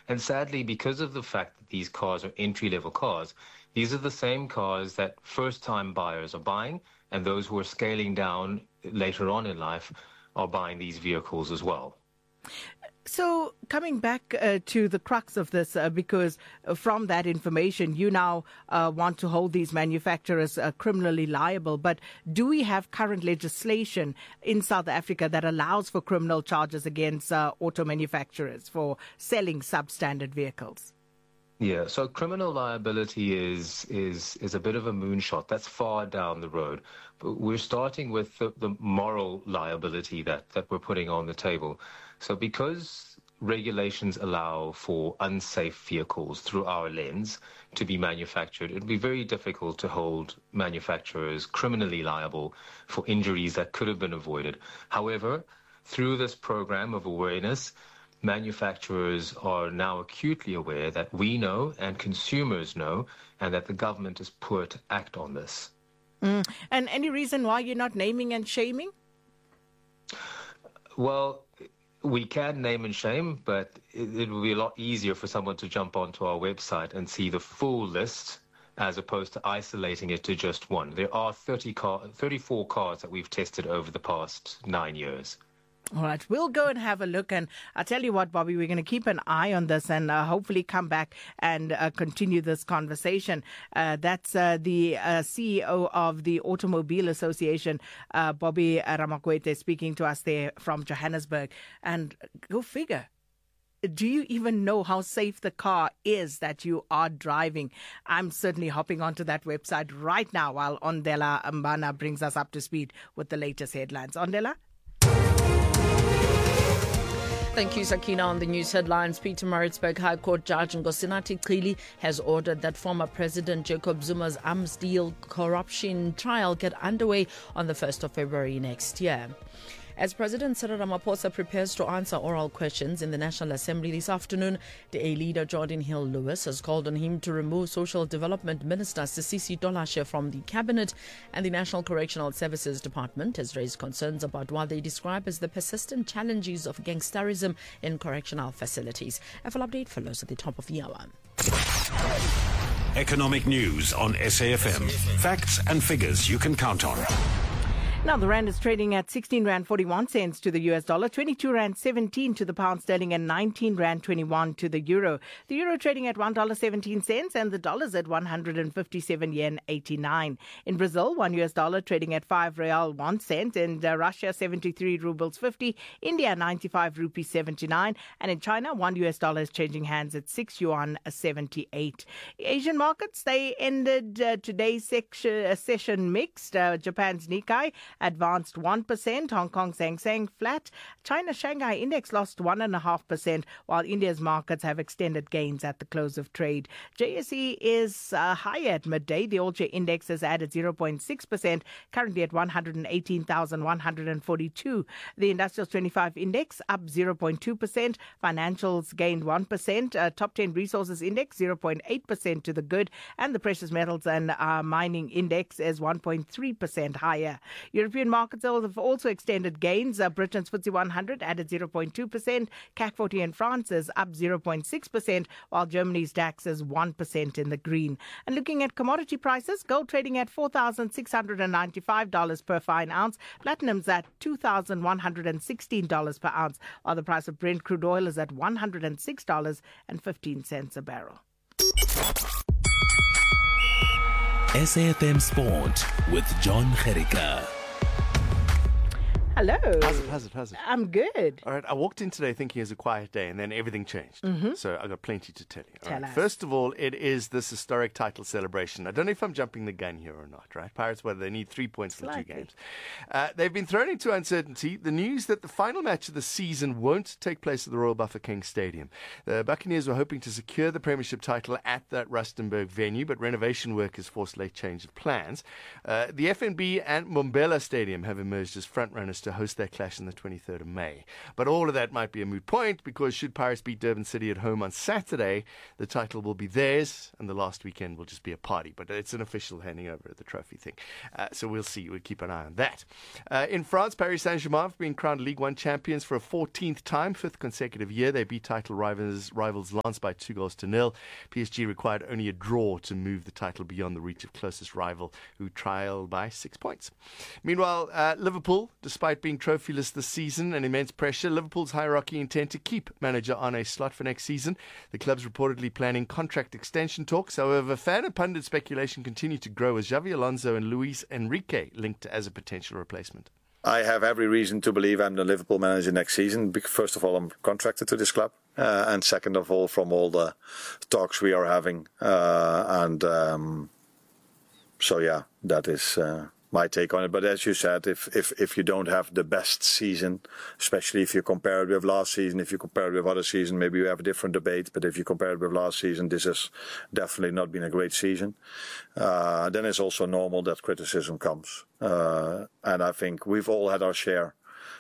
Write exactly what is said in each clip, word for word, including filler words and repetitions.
And sadly, because of the fact that these cars are entry-level cars, these are the same cars that first-time buyers are buying, and those who are scaling down later on in life are buying these vehicles as well. So coming back uh, to the crux of this, uh, because uh, from that information, you now uh, want to hold these manufacturers uh, criminally liable. But do we have current legislation in South Africa that allows for criminal charges against uh, auto manufacturers for selling substandard vehicles? Yeah, so criminal liability is is is a bit of a moonshot. That's far down the road. But we're starting with the, the moral liability that, that we're putting on the table. So because regulations allow for unsafe vehicles through our lens to be manufactured, it would be very difficult to hold manufacturers criminally liable for injuries that could have been avoided. However, through this program of awareness, manufacturers are now acutely aware that we know and consumers know, and that the government is poor to act on this. Mm. And any reason why you're not naming and shaming? Well, we can name and shame, but it, it will be a lot easier for someone to jump onto our website and see the full list as opposed to isolating it to just one. There are thirty car, thirty-four cars that we've tested over the past nine years. All right, we'll go and have a look. And I'll tell you what, Bobby, we're going to keep an eye on this and uh, hopefully come back and uh, continue this conversation. Uh, that's uh, the uh, C E O of the Automobile Association, uh, Bobby Ramakwete, speaking to us there from Johannesburg. And go figure. Do you even know how safe the car is that you are driving? I'm certainly hopping onto that website right now while Ondela Mbana brings us up to speed with the latest headlines. Ondela? Thank you, Sakina. On the news headlines, Pietermaritzburg High Court Judge Nkosinathi Cili has ordered that former President Jacob Zuma's arms deal corruption trial get underway on the first of February next year. As President Cyril Ramaphosa prepares to answer oral questions in the National Assembly this afternoon, the A leader Jordan Hill-Lewis has called on him to remove Social Development Minister Sisisi Tolashe from the cabinet, and the National Correctional Services Department has raised concerns about what they describe as the persistent challenges of gangsterism in correctional facilities. A full update follows at the top of the hour. Economic news on S A F M. Facts and figures you can count on. Now, the rand is trading at sixteen rand forty-one cents to the U S dollar, twenty-two rand seventeen to the pound sterling, and nineteen rand twenty-one to the euro. The euro trading at one dollar seventeen, and the dollar's at one hundred fifty-seven yen eighty-nine. In Brazil, one U S dollar trading at five real one cent, and uh, Russia seventy-three rubles fifty, India ninety-five rupees seventy-nine, and in China, one U S dollar is changing hands at six yuan seventy-eight. Asian markets, they ended uh, today's section, uh, session mixed. Uh, Japan's Nikkei advanced one percent, Hong Kong's Hang Seng flat, China's Shanghai Index lost one point five percent, while India's markets have extended gains at the close of trade. J S E is uh, higher at midday. The All-Share Index has added zero point six percent, currently at one hundred eighteen thousand one hundred forty-two. The Industrials twenty-five Index up zero point two percent, Financials gained one percent, uh, Top ten Resources Index zero point eight percent to the good, and the Precious Metals and uh, Mining Index is one point three percent higher. European markets have also extended gains. Uh, Britain's F T S E one hundred added zero point two percent. C A C forty in France is up zero point six percent, while Germany's DAX is one percent in the green. And looking at commodity prices, gold trading at four thousand six hundred ninety-five dollars per fine ounce. Platinum's at two thousand one hundred sixteen dollars per ounce, while the price of Brent crude oil is at one hundred six dollars and fifteen cents a barrel. S A F M Sport with John Gericka. Hello. How's it, how's it, how's it? I'm good. All right, I walked in today thinking it was a quiet day, and then everything changed. Mm-hmm. So I got plenty to tell you. All Tell right. us. First of all, it is this historic title celebration. I don't know if I'm jumping the gun here or not, right? Pirates, whether they need three points for Slightly. two games. Uh, they've been thrown into uncertainty. The news that the final match of the season won't take place at the Royal Bafokeng Stadium. The Buccaneers were hoping to secure the Premiership title at that Rustenburg venue, but renovation work has forced late change of plans. Uh, the F N B and Mbombela Stadium have emerged as front runners to host their clash on the twenty-third of May. But all of that might be a moot point, because should Pirates beat Durban City at home on Saturday, the title will be theirs, and the last weekend will just be a party. But it's an official handing over of the trophy thing. Uh, so we'll see. We'll keep an eye on that. Uh, in France, Paris Saint-Germain have been crowned League One champions for a fourteenth time, fifth consecutive year. They beat title rivals, rivals Lens by two goals to nil. P S G required only a draw to move the title beyond the reach of closest rival, who trailed by six points. Meanwhile, uh, Liverpool, despite being trophyless this season and immense pressure, Liverpool's hierarchy intend to keep manager on a slot for next season. The club's reportedly planning contract extension talks. However, fan and pundit speculation continue to grow as Xavi Alonso and Luis Enrique linked as a potential replacement. I have every reason to believe I'm the Liverpool manager next season. Because first of all, I'm contracted to this club. Uh, and second of all, from all the talks we are having. Uh, and um, so, yeah, that is uh, my take on it. But as you said, if, if, if you don't have the best season, especially if you compare it with last season, if you compare it with other season, maybe you have a different debate. But if you compare it with last season, this has definitely not been a great season. Uh, then it's also normal that criticism comes. Uh, and I think we've all had our share.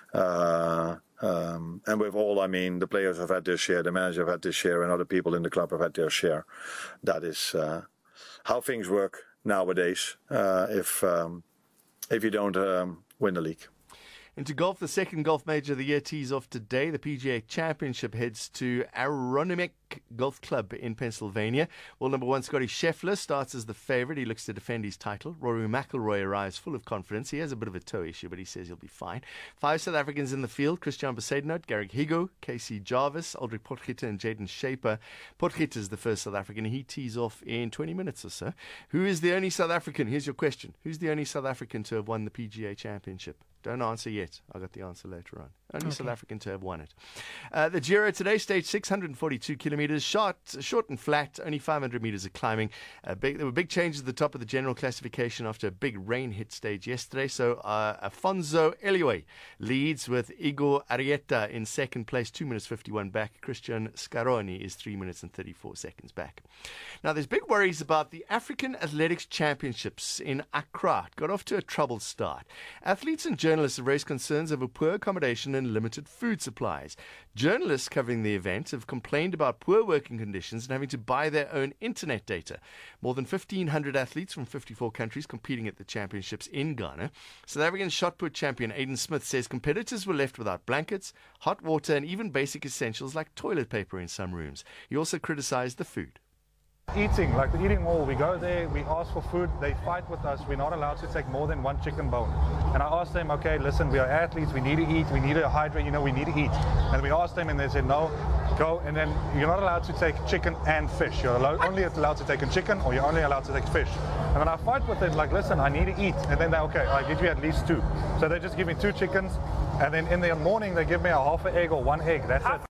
Uh, um, and with all, I mean, the players have had their share, the manager have had their share, and other people in the club have had their share. That is uh, how things work nowadays. Uh, if um, if you don't um, win the league. Into golf, the second golf major of the year tees off today. The P G A Championship heads to Aronimink Golf Club in Pennsylvania. World number one Scotty Scheffler starts as the favourite. He looks to defend his title. Rory McIlroy arrives full of confidence. He has a bit of a toe issue, but he says he'll be fine. Five South Africans in the field: Christian Besaidnout, Garrick Higo, Casey Jarvis, Aldrich Potgieter and Jaden Shaper. Potgieter is the first South African. He tees off in twenty minutes or so. Who is the only South African? Here's your question. Who's the only South African to have won the P G A Championship? Don't answer yet. I'll get the answer later on. Only okay. South African to have won it. Uh, the Giro today staged six hundred forty-two kilometres, short, short and flat, only five hundred metres of climbing. Uh, big, there were big changes at the top of the general classification after a big rain hit stage yesterday. So uh, Afonso Eliwe leads with Igor Arieta in second place, two minutes fifty-one back. Christian Scaroni is three minutes and thirty-four seconds back. Now, there's big worries about the African Athletics Championships in Accra. It got off to a troubled start. Athletes and journalists have raised concerns over poor accommodation and limited food supplies. Journalists covering the event have complained about poor working conditions and having to buy their own internet data. More than fifteen hundred athletes from fifty-four countries competing at the championships in Ghana. South African shot put champion Aidan Smith says competitors were left without blankets, hot water and even basic essentials like toilet paper in some rooms. He also criticized the food. Eating, like the eating hall, we go there, we ask for food, they fight with us, we're not allowed to take more than one chicken bone. And I asked them, okay, listen, we are athletes, we need to eat, we need to hydrate, you know, we need to eat. And we asked them and they said, no, go, and then you're not allowed to take chicken and fish. You're allowed, only allowed to take a chicken or you're only allowed to take fish. And then I fight with them, like, listen, I need to eat. And then they, okay, I give you at least two. So they just give me two chickens, and then in the morning they give me a half an egg or one egg, that's it.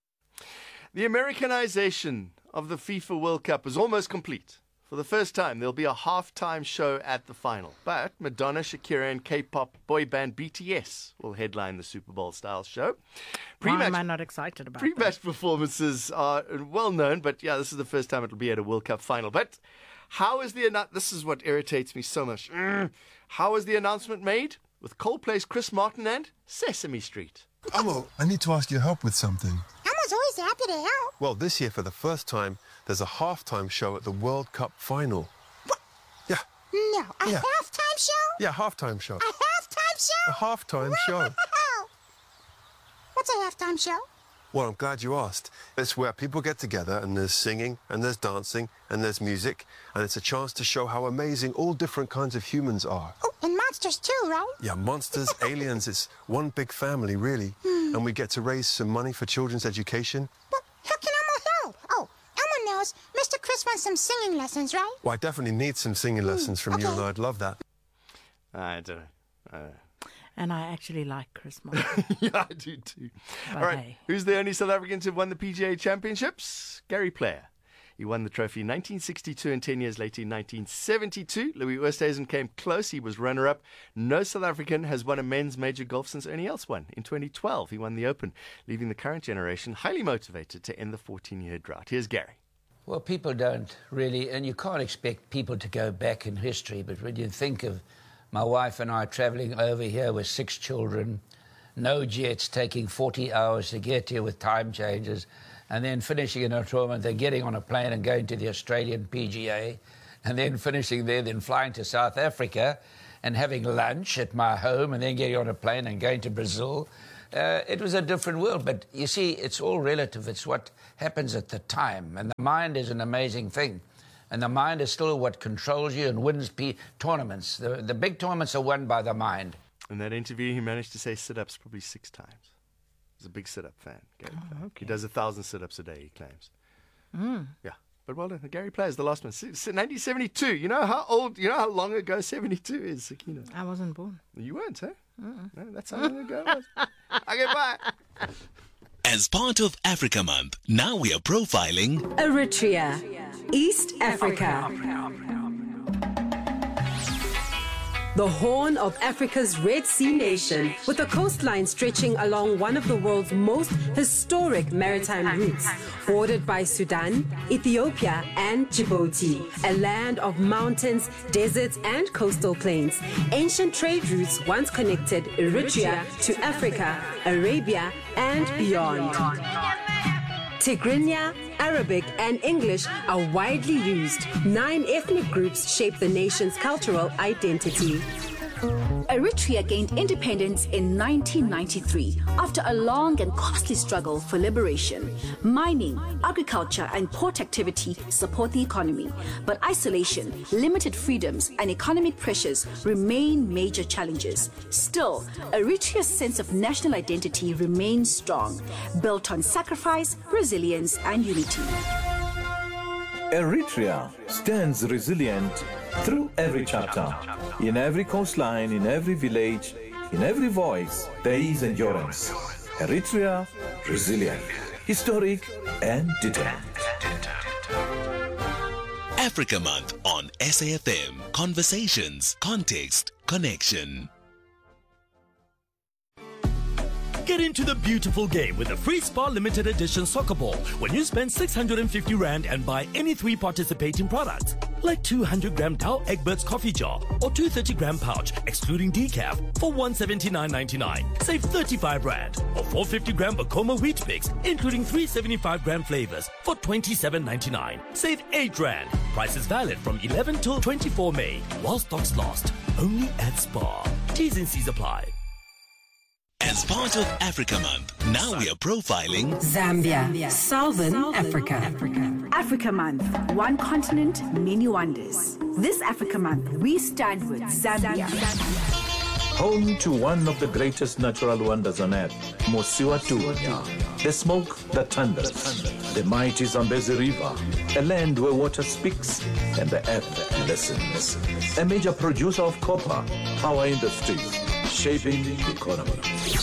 The Americanization of the FIFA World Cup is almost complete. For the first time, there'll be a halftime show at the final. But Madonna, Shakira and K-pop boy band B T S will headline the Super Bowl-style show. Pre-match, Why am I not excited about Pre-match that? performances are well known, but yeah, this is the first time it'll be at a World Cup final. But how is the... Annou- this is what irritates me so much. Mm. How is the announcement made? With Coldplay's Chris Martin and Sesame Street. Amo, I need to ask your help with something. Amo's always happy to help. Well, this year, for the first time, there's a halftime show at the World Cup final. What? Yeah. No, a yeah. halftime show? Yeah, halftime show. A halftime show? A halftime show. What's a halftime show? Well, I'm glad you asked. It's where people get together and there's singing and there's dancing and there's music, and it's a chance to show how amazing all different kinds of humans are. Oh, and monsters too, right? Yeah, monsters, aliens, it's one big family, really. Hmm. And we get to raise some money for children's education. Well, how can Elmo help? Oh, Elmo knows Mister Chris wants some singing lessons, right? Well, I definitely need some singing lessons from okay. you, and I'd love that. I don't know. I don't know. And I actually like Chris Martin. Yeah, I do too. But All right, hey. Who's the only South African to have won the P G A Championships? Gary Player. He won the trophy in nineteen sixty-two and ten years later in nineteen seventy-two. Louis Oosthuizen came close. He was runner-up. No South African has won a men's major golf since Ernie Els won. In twenty twelve, he won the Open, leaving the current generation highly motivated to end the fourteen-year drought. Here's Gary. Well, people don't really, and you can't expect people to go back in history, but when you think of my wife and I travelling over here with six children, no jets taking forty hours to get here with time changes, and then finishing in a tournament, then getting on a plane and going to the Australian P G A, and then finishing there, then flying to South Africa and having lunch at my home, and then getting on a plane and going to Brazil. Uh, it was a different world, but you see, it's all relative. It's what happens at the time, and the mind is an amazing thing. And the mind is still what controls you and wins p- tournaments. The, the big tournaments are won by the mind. In that interview, he managed to say sit-ups probably six times. He's a big sit-up fan. Gary Oh, Player. okay. He does a thousand sit-ups a day, he claims. Mm. Yeah. But well done. Gary Player is the last one. S- nineteen seventy-two. You know how old, you know how long ago seventy-two is, Sakina? I wasn't born. You weren't, huh? Mm-mm. No, that's how long ago it was. Okay, bye. As part of Africa Month, now we are profiling Eritrea, East Africa. The Horn of Africa's Red Sea nation, with a coastline stretching along one of the world's most historic maritime routes, bordered by Sudan, Ethiopia, and Djibouti. A land of mountains, deserts, and coastal plains. Ancient trade routes once connected Eritrea to Africa, Arabia, and beyond. Tigrinya, Arabic, and English are widely used. Nine ethnic groups shape the nation's cultural identity. Eritrea gained independence in nineteen ninety-three after a long and costly struggle for liberation. Mining, agriculture, and port activity support the economy, but isolation, limited freedoms, and economic pressures remain major challenges. Still, Eritrea's sense of national identity remains strong, built on sacrifice, resilience, and unity. Eritrea stands resilient through every chapter. In every coastline, in every village, in every voice, there is endurance. Eritrea, resilient, historic, and determined. Africa Month on S A F M. Conversations, context, connection. Get into the beautiful game with the Free Spa Limited Edition Soccer Ball when you spend six hundred fifty rand and buy any three participating products, like two hundred gram Dow Egberts coffee jar or two thirty gram pouch, excluding decaf, for one hundred seventy-nine ninety-nine. Save thirty-five rand. Or four hundred fifty gram Bacoma Wheat Picks, including three seventy-five gram flavors, for twenty-seven ninety-nine. Save eight rand. Price is valid from eleven till twenty-four May, while stocks last. Only at Spa. T's and C's apply. As part of Africa Month, now we are profiling Zambia, Southern Africa. Africa Month, one continent, many wonders. This Africa Month, we stand with Zambia. Home to one of the greatest natural wonders on earth, Mosiwa Tunya. The smoke that thunders, the mighty Zambezi River, a land where water speaks and the earth listens. A major producer of copper, power industries, shaping the economy.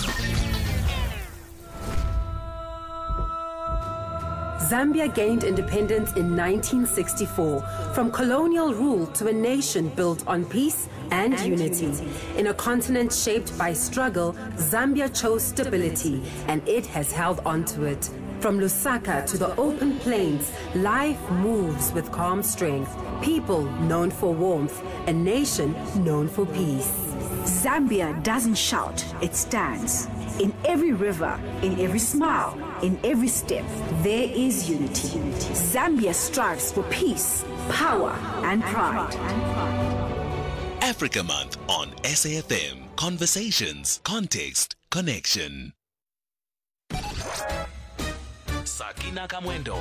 Zambia gained independence in nineteen sixty-four from colonial rule to a nation built on peace and, and unity. unity. In a continent shaped by struggle, Zambia chose stability, and it has held on to it. From Lusaka to the open plains, life moves with calm strength. People known for warmth, a nation known for peace. Zambia doesn't shout, it stands. In every river, in every smile, in every step, there is unity. Zambia strives for peace, power, and pride. Africa Month on S A F M. Conversations, context, connection. Sakina Kamwendo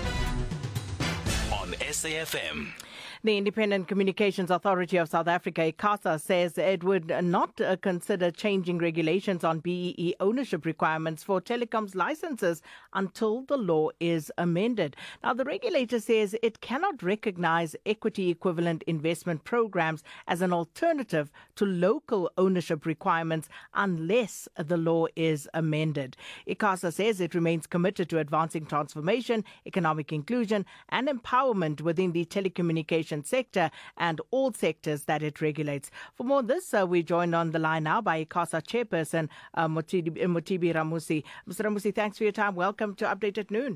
on S A F M. The Independent Communications Authority of South Africa, ICASA, says it would not uh, consider changing regulations on B E E ownership requirements for telecoms licenses until the law is amended. Now, the regulator says it cannot recognize equity equivalent investment programs as an alternative to local ownership requirements unless the law is amended. ICASA says it remains committed to advancing transformation, economic inclusion, and empowerment within the telecommunications sector and all sectors that it regulates. For more on this, uh, we're joined on the line now by ICASA chairperson uh, Motibi, Motibi Ramusi. Mister Ramusi, thanks for your time. Welcome to Update at Noon.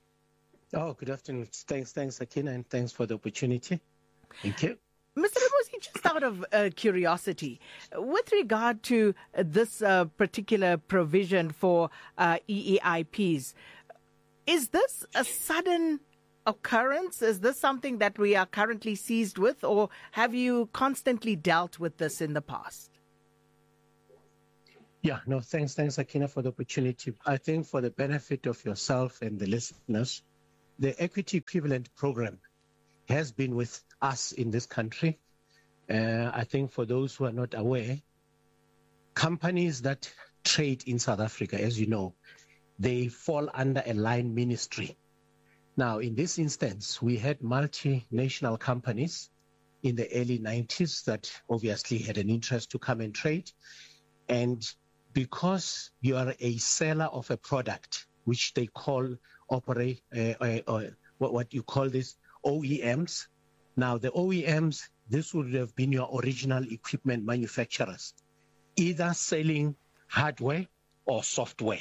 Oh, good afternoon. Thanks, thanks, Akina, and thanks for the opportunity. Thank you. Mister Ramusi, Sakina, just out of uh, curiosity, with regard to uh, this uh, particular provision for uh, E E I Ps, is this a sudden occurrence? Is this something that we are currently seized with, or have you constantly dealt with this in the past? Yeah, no, thanks, thanks, Sakina, for the opportunity. I think for the benefit of yourself and the listeners, the equity equivalent program has been with us in this country. Uh, I think for those who are not aware, companies that trade in South Africa, as you know, they fall under a line ministry. Now, in this instance, we had multinational companies in the early nineties that obviously had an interest to come and trade. And because you are a seller of a product, which they call operate, uh, uh, uh, what, what you call this, O E Ms. Now, the O E Ms, this would have been your original equipment manufacturers, either selling hardware or software.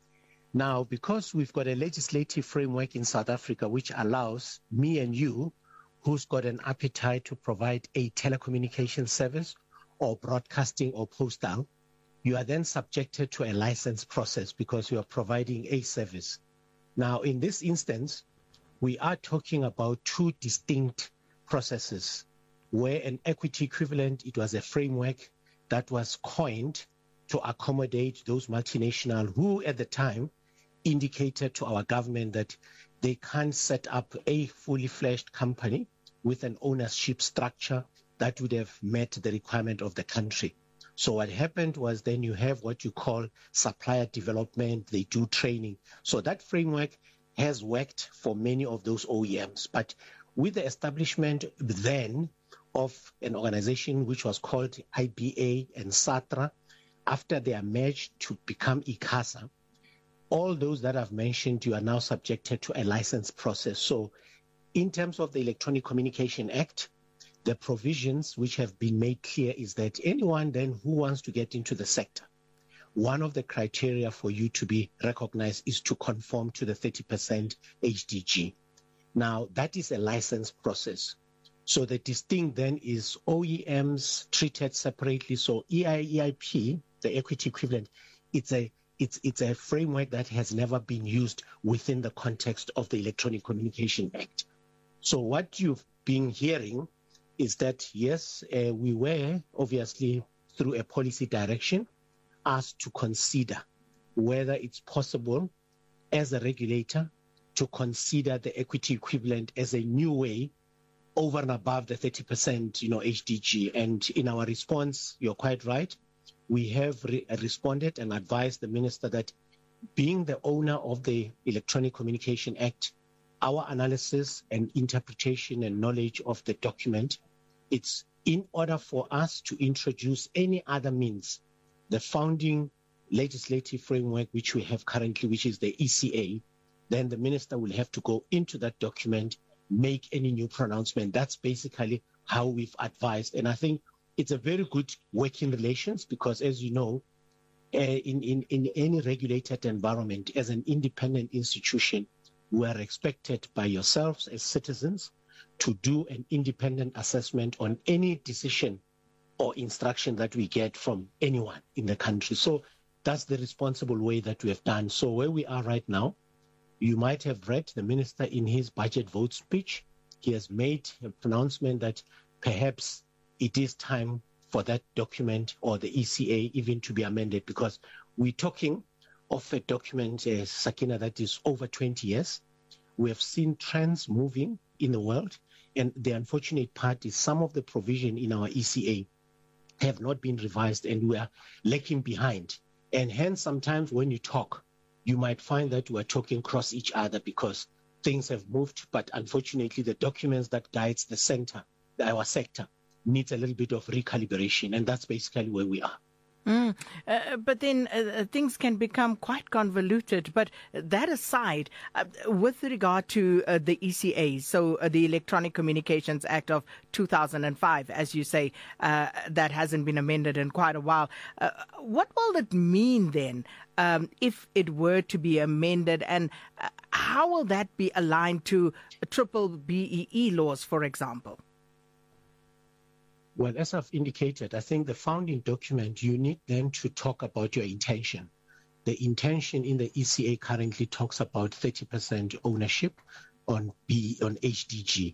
Now, because we've got a legislative framework in South Africa which allows me and you, who's got an appetite to provide a telecommunication service or broadcasting or postal, you are then subjected to a license process because you are providing a service. Now, in this instance, we are talking about two distinct processes where an equity equivalent, it was a framework that was coined to accommodate those multinationals who at the time indicated to our government that they can't set up a fully fledged company with an ownership structure that would have met the requirement of the country. So what happened was then you have what you call supplier development, they do training. So that framework has worked for many of those O E Ms. But with the establishment then of an organization which was called I B A and SATRA, after they are merged to become ICASA, all those that I've mentioned, you are now subjected to a license process. So in terms of the Electronic Communication Act, the provisions which have been made clear is that anyone then who wants to get into the sector, one of the criteria for you to be recognized is to conform to the thirty percent H D G. Now, that is a license process. So the distinct then is O E Ms treated separately. So E I E I P, the equity equivalent, it's a it's it's a framework that has never been used within the context of the Electronic Communication Act. So what you've been hearing is that, yes, uh, we were obviously through a policy direction asked to consider whether it's possible as a regulator to consider the equity equivalent as a new way over and above the thirty percent, you know, H D G. And in our response, you're quite right. We have re- responded and advised the minister that being the owner of the Electronic Communication Act, our analysis and interpretation and knowledge of the document, it's in order for us to introduce any other means, the founding legislative framework which we have currently, which is the E C A, then the minister will have to go into that document, make any new pronouncement. That's basically how we've advised. And I think it's a very good working relations because, as you know, uh, in, in, in any regulated environment, as an independent institution, we are expected by yourselves as citizens to do an independent assessment on any decision or instruction that we get from anyone in the country. So that's the responsible way that we have done. So where we are right now, you might have read the minister in his budget vote speech. He has made a pronouncement that perhaps it is time for that document or the E C A even to be amended because we're talking of a document, uh, Sakina, that is over twenty years. We have seen trends moving in the world, and the unfortunate part is some of the provision in our E C A have not been revised and we are lagging behind. And hence, sometimes when you talk, you might find that we're talking across each other because things have moved, but unfortunately the documents that guides the center, our sector, needs a little bit of recalibration, and that's basically where we are. Mm. Uh, but then uh, things can become quite convoluted. But that aside, uh, with regard to uh, the E C A, so uh, the Electronic Communications Act of two thousand five, as you say, uh, that hasn't been amended in quite a while. Uh, what will it mean then um, if it were to be amended, and uh, how will that be aligned to triple B E E laws, for example? Well, as I've indicated, I think the founding document, you need then to talk about your intention. The intention in the E C A currently talks about thirty percent ownership on B on H D G.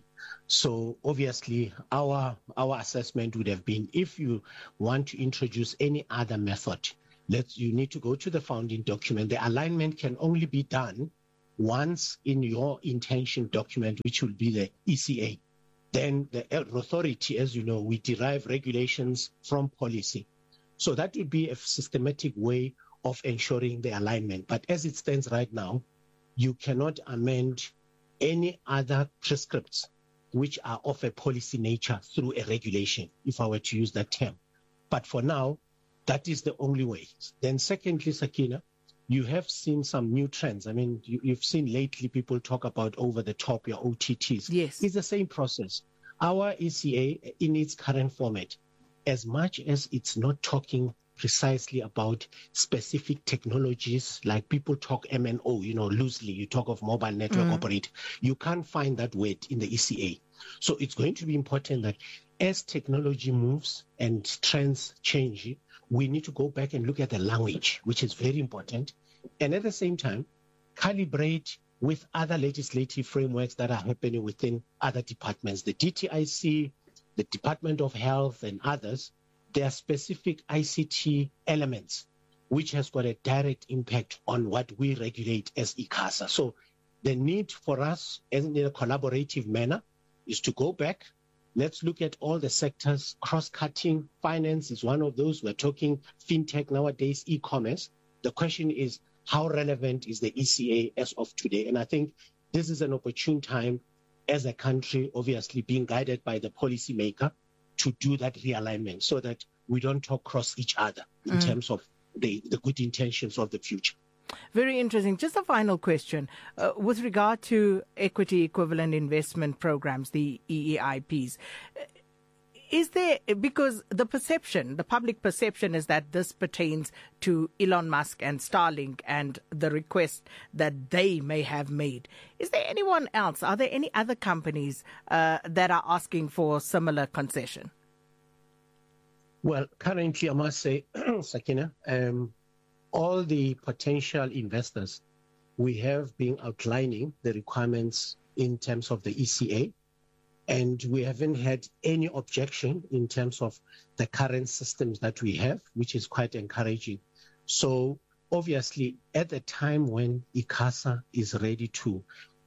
So obviously our our assessment would have been, if you want to introduce any other method, let's you need to go to the founding document. The alignment can only be done once in your intention document, which will be the E C A. Then the authority, as you know, we derive regulations from policy. So that would be a systematic way of ensuring the alignment. But as it stands right now, you cannot amend any other prescripts which are of a policy nature through a regulation, if I were to use that term. But for now, that is the only way. Then secondly, Sakina, you have seen some new trends. I mean, you, you've seen lately people talk about over-the-top, your O T Ts. Yes. It's the same process. Our E C A, in its current format, as much as it's not talking precisely about specific technologies, like people talk M N O, you know, loosely, you talk of mobile network Mm. operator. You can't find that word in the E C A. So it's going to be important that as technology moves and trends change, we need to go back and look at the language, which is very important. And at the same time, calibrate with other legislative frameworks that are happening within other departments. The D T I C, the Department of Health and others, there are specific I C T elements which has got a direct impact on what we regulate as ICASA. So the need for us in a collaborative manner is to go back. Let's look at all the sectors. Cross-cutting finance is one of those. We're talking fintech nowadays, e-commerce. The question is, how relevant is the E C A as of today? And I think this is an opportune time as a country, obviously being guided by the policymaker, to do that realignment so that we don't talk cross each other in Mm. terms of the, the good intentions of the future. Very interesting. Just a final question. Uh, with regard to equity equivalent investment programs, the E E I Ps, uh, is there, because the perception, the public perception is that this pertains to Elon Musk and Starlink and the request that they may have made. Is there anyone else? Are there any other companies uh, that are asking for similar concession? Well, currently, I must say, Sakina, um, all the potential investors, we have been outlining the requirements in terms of the E C A, and we haven't had any objection in terms of the current systems that we have, which is quite encouraging. So obviously, at the time when ICASA is ready to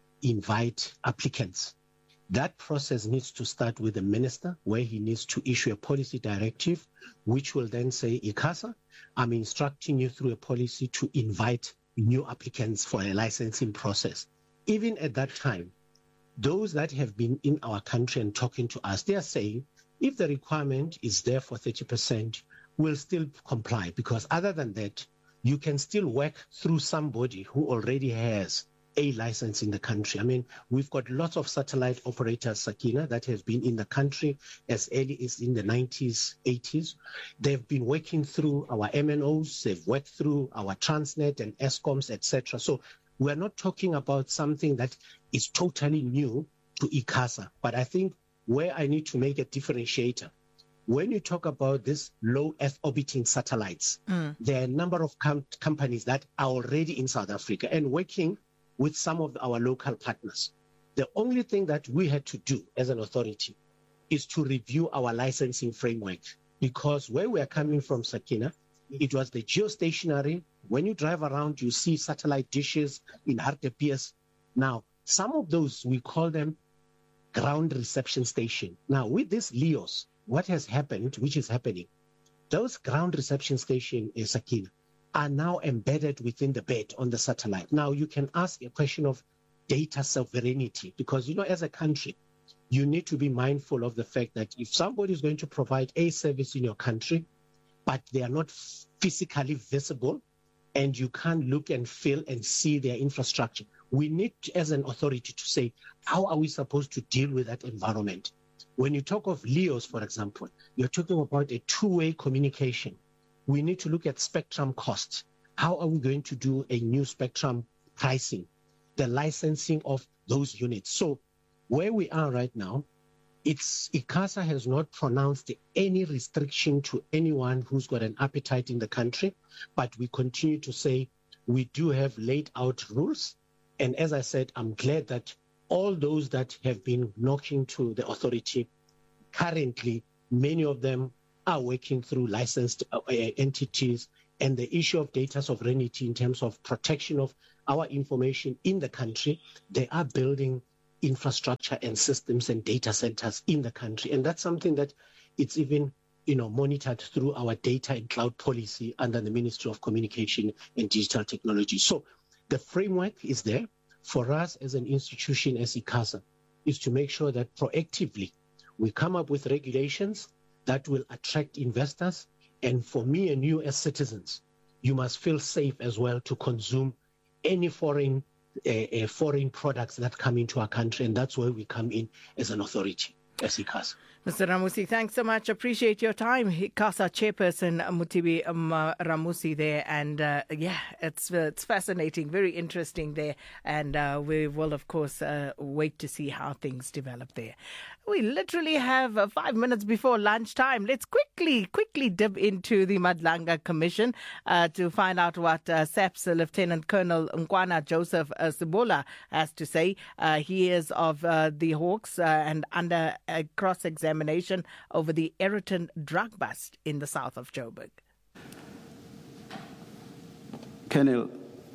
invite applicants, that process needs to start with the minister, where he needs to issue a policy directive, which will then say, ICASA, I'm instructing you through a policy to invite new applicants for a licensing process. Even at that time, those that have been in our country and talking to us, they are saying, if the requirement is there for thirty percent, we'll still comply, because other than that, you can still work through somebody who already has a license in the country. I mean, we've got lots of satellite operators, Sakina, that have been in the country as early as in the nineties, eighties. They've been working through our M N Os, they've worked through our Transnet and ESCOMs, et cetera. So we're not talking about something that is totally new to ICASA. But I think where I need to make a differentiator, when you talk about this low Earth orbiting satellites, Mm. there are a number of com- companies that are already in South Africa and working with some of our local partners. The only thing that we had to do as an authority is to review our licensing framework, because where we are coming from, Sakina, it was the geostationary. When you drive around, you see satellite dishes in Hartepies. Now, some of those, we call them ground reception station. Now, with this LEOs, what has happened, which is happening, those ground reception station, uh, Sakina, are now embedded within the bed on the satellite. Now, you can ask a question of data sovereignty, because, you know, as a country, you need to be mindful of the fact that if somebody is going to provide a service in your country, but they are not physically visible, and you can't look and feel and see their infrastructure, we need, to, as an authority, to say, how are we supposed to deal with that environment? When you talk of LEOs, for example, you're talking about a two-way communication. We need to look at spectrum costs. How are we going to do a new spectrum pricing, the licensing of those units? So where we are right now it's ICASA has not pronounced any restriction to anyone who's got an appetite in the country, but we continue to say we do have laid out rules. And as I said, I'm glad that all those that have been knocking to the authority, currently, many of them are working through licensed uh, entities, and the issue of data sovereignty in terms of protection of our information in the country, they are building infrastructure and systems and data centers in the country. And that's something that it's even, you know, monitored through our data and cloud policy under the Ministry of Communication and Digital Technology. So the framework is there for us as an institution, as ICASA, is to make sure that proactively we come up with regulations that will attract investors. And for me and you as citizens, you must feel safe as well to consume any foreign uh, uh, foreign products that come into our country. And that's where we come in as an authority, as ICASA. Mister Ramusi, thanks so much. Appreciate your time. ICASA chairperson Mutibi um, uh, Ramusi there. And uh, yeah, it's uh, it's fascinating, very interesting there. And uh, we will, of course, uh, wait to see how things develop there. We literally have uh, five minutes before lunchtime. Let's quickly, quickly dip into the Madlanga Commission uh, to find out what uh, S A P's uh, Lieutenant Colonel Nkwana Joseph uh, Sibola has to say. Uh, he is of uh, the Hawks uh, and under a cross-examination over the Aeroton drug bust in the south of Joburg. Colonel,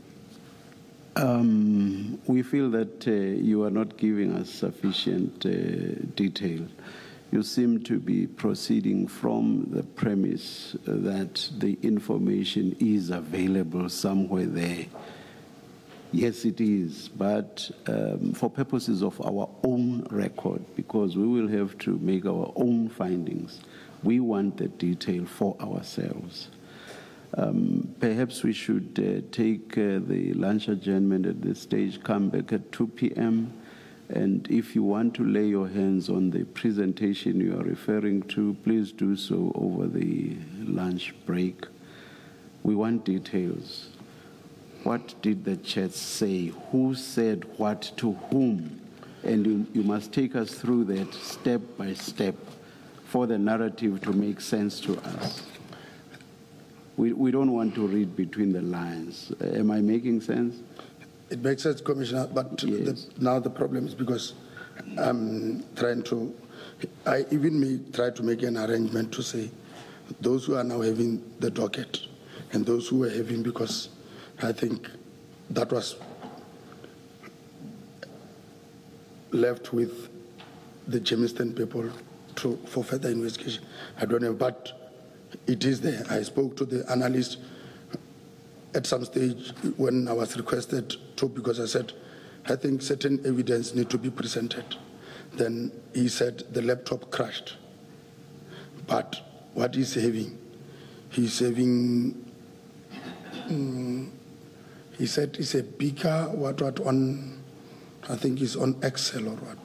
Um, we feel that uh, you are not giving us sufficient uh, detail. You seem to be proceeding from the premise that the information is available somewhere there. Yes, it is, but um, for purposes of our own record, because we will have to make our own findings, we want the detail for ourselves. Um, perhaps we should uh, take uh, the lunch adjournment at this stage, come back at two p.m. And if you want to lay your hands on the presentation you are referring to, please do so over the lunch break. We want details. What did the chat say? Who said what to whom? And you, you must take us through that step by step for the narrative to make sense to us. We, we don't want to read between the lines. Uh, am I making sense? It makes sense, Commissioner, but yes. the, now the problem is because I'm trying to, I even may try to make an arrangement to say those who are now having the docket and those who were having, because I think that was left with the Jamestown people to, for further investigation. I don't know, but it is there. I spoke to the analyst at some stage when I was requested to, because I said, I think certain evidence need to be presented. Then he said the laptop crashed. But what he's having, he's having, um, he said it's a bigger, what, what, on, I think it's on Excel or what.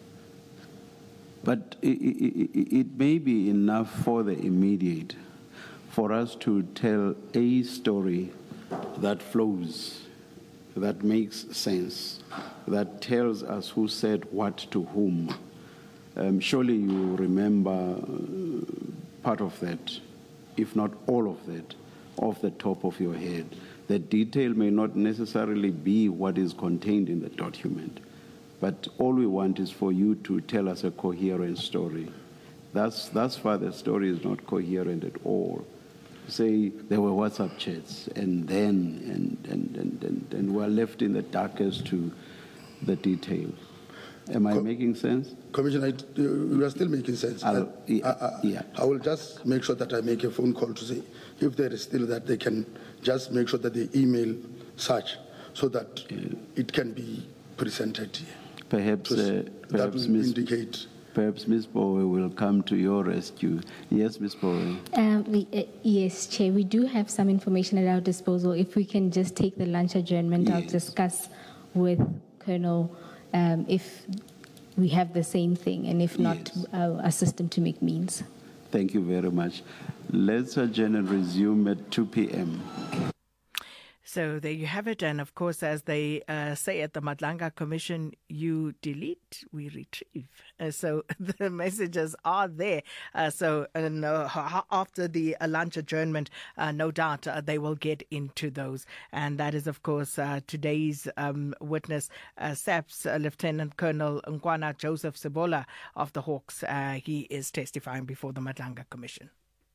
But it, it, it may be enough for the immediate for us to tell a story that flows, that makes sense, that tells us who said what to whom. Um, surely you remember part of that, if not all of that, off the top of your head. The detail may not necessarily be what is contained in the document. But all we want is for you to tell us a coherent story. Thus, thus far, the story is not coherent at all. Say there were WhatsApp chats, and then, and, and, and, and, and we're left in the dark as to the details. Am I Co- making sense? Commissioner, you are still making sense. I'll, I, I, yeah. I will just make sure that I make a phone call to say, if there is still that, they can just make sure that they email such so that yeah. it can be presented here. Perhaps, uh, perhaps that will Miz indicate. Perhaps Miz Bowe will come to your rescue. Yes, Miz Bowe. Um, we, uh, yes, Chair. We do have some information at our disposal. If we can just take the lunch adjournment, yes. I'll discuss with Colonel um, if we have the same thing, and if not, yes. I'll assist him to make means. Thank you very much. Let's adjourn and resume at two p.m. So there you have it. And of course, as they uh, say at the Madlanga Commission, you delete, we retrieve. Uh, so the messages are there. Uh, so uh, no, after the uh, lunch adjournment, uh, no doubt uh, they will get into those. And that is, of course, uh, today's um, witness, uh, S A P's uh, Lieutenant Colonel Nkwana Joseph Sebola of the Hawks. Uh, he is testifying before the Madlanga Commission.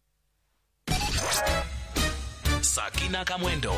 Sakina Kamwendo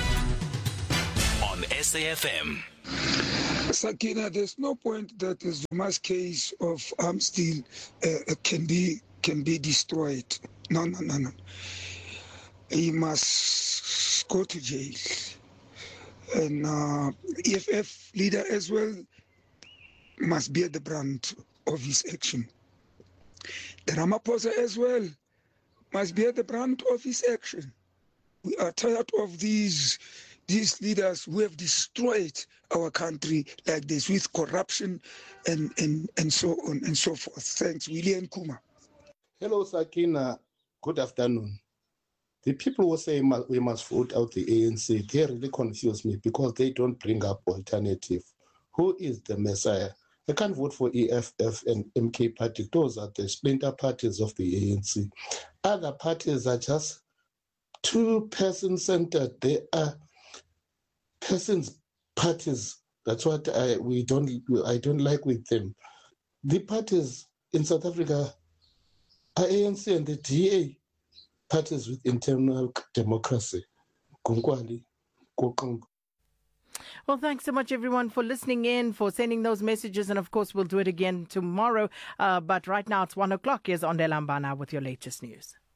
on S A F M. Sakina, there's no point that the Zuma's case of arms deal uh, can be can be destroyed. No, no, no, no. He must go to jail. And uh, E F F leader as well must bear the brunt of his action. The Ramaphosa as well must bear the brunt of his action. We are tired of these these leaders who have destroyed our country like this with corruption and, and, and so on and so forth. Thanks, William Kuma. Hello, Sakina. Good afternoon. The people who say we must vote out the A N C, they really confuse me because they don't bring up alternative. Who is the Messiah? I can't vote for E F F and M K Party. Those are the splinter parties of the A N C. Other parties are just too person-centered. They are persons parties. That's what I we don't I don't like with them. The parties in South Africa are A N C and the D A, parties with internal democracy. Kunkwali, Kukungu. Well, thanks so much, everyone, for listening in, for sending those messages. And, of course, we'll do it again tomorrow. Uh, but right now it's one o'clock. Here's Ondela Mbana with your latest news.